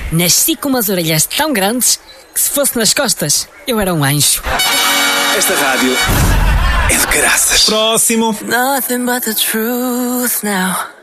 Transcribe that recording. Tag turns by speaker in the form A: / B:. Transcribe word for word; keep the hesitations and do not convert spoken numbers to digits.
A: Nasci com umas orelhas tão grandes que se fosse nas costas, eu era um anjo.
B: Esta rádio é de caraças.
C: Próximo.
D: Nothing but the truth now.